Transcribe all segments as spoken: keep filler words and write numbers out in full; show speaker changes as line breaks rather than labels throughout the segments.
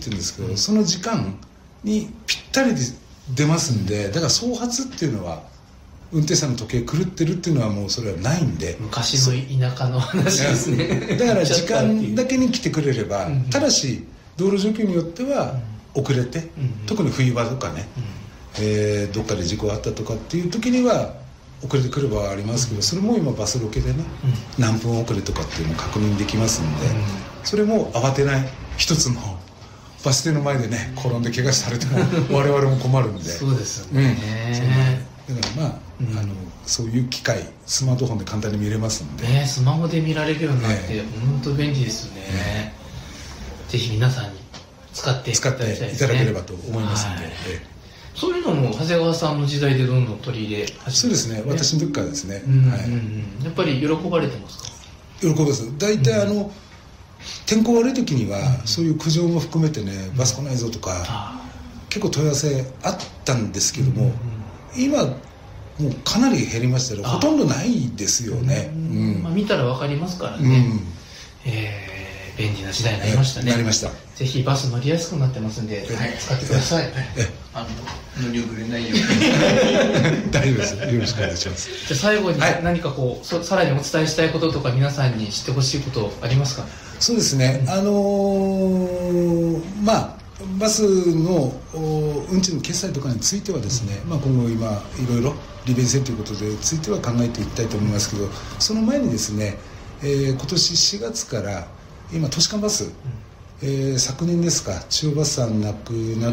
っていうんですけど、うん、その時間にぴったりで出ますんで、だから総発っていうのは運転手さんの時計狂ってるっていうのはもうそれはないんで、
昔の田舎の話ですね。
だから時間だけに来てくれれば、
うん、
ただし道路状況によっては遅れて、うん、特に冬場とかね、うん、えー、どっかで事故あったとかっていう時には遅れてくる場合ありますけど、それも今バスロケでね、うん、何分遅れとかっていうのを確認できますんで、うん、それも慌てない一つのバス停の前でね転んで怪我されても我々も困るんで
そうですよね、
うん、だからまあ、うん、あのそういう機械スマートフォンで簡単に見れますんで、
ね、スマホで見られるようになって、えー、本当便利ですよね、ね、ぜひ皆さんに使っていただきたいですね。
使っていただければと思いますんで、はい、
えー、そういうのも長谷川さんの時代でどんどん取り入れ始めて、ね、そうですね、
私の時からですね、
うんうんうん、はい、やっぱり喜ばれてますか？
喜びます。大体あの、うん、天候悪い時には、うん、そういう苦情も含めてね、バス来ないぞとか、うん、結構問い合わせあったんですけども、うんうん、今もうかなり減りましたけど、ほとんどないですよね、
うんうん、まあ、見たら分かりますからね、うん、えー、便利な時代になりましたね。
なりました。
ぜひバス乗りやすくなってますんで、はい、使ってください。
あの乗り遅れないように
大丈夫です。よろしくお願いします。
じゃあ最後に何かこう、はい、さらにお伝えしたいこととか皆さんに知ってほしいことありますか？
そうですね、うん、あのー、まあバスの運賃の決済とかについてはですね、うん、まあ、今後今いろいろ利便性ということでついては考えていきたいと思いますけど、その前にですね、えー、今年しがつから今都市間バス、うん、えー、昨年ですか中央バスさん亡くなって、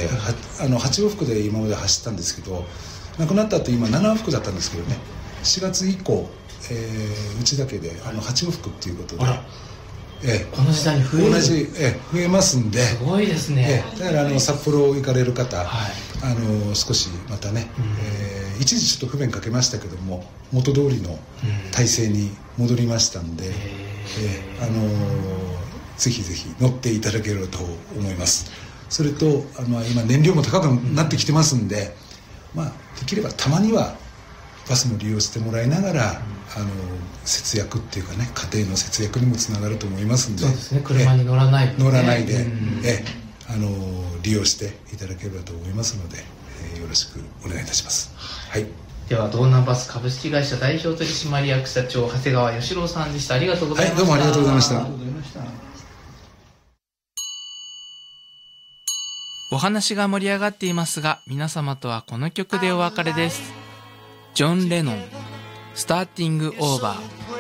うん、はあのはち往復で今まで走ったんですけど、亡くなった後今なな往復だったんですけどね、しがつ以降、えー、うちだけであのはち往復っていうことで、
ええ、この時代に増える
同じ、ええ、増えますんで、
すごいですね、
ええ、だからあの札幌行かれる方、はい、あの少しまたね、うん、えー、一時ちょっと不便かけましたけども元通りの体制に戻りましたんで、うん、えー、あのー、ぜひぜひ乗っていただければと思います。それとあの今燃料も高くなってきてますんで、うん、まあ、できればたまにはバスも利用してもらいながら、うん、あの節約っていうかね、家庭の節約にもつながると思いますんで、
そうですね、車に乗らないで、ね、
乗らないで、うん、えあの利用していただければと思いますので、えー、よろしくお願いいたします。はい、
では道南バス株式会社代表取締役社長長谷川義郎さんでした。ありがとうございました。
はい、どうもありがとうございました。
お話が盛り上がっていますが、皆様とはこの曲でお別れです。ジョン・レノン、スターティング・オーバー。